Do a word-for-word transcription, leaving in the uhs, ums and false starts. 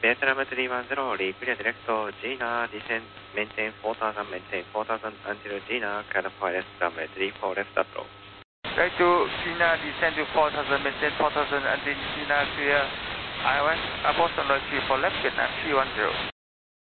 Vietnam three one zero, clear direct to Gina, descend, maintain four thousand, maintain four thousand until Gina, California left runway three four left approach. Right to Gina, descend to four thousand, maintain four thousand until Gina, clear I one, Boston Road three four left, Vietnam three one zero.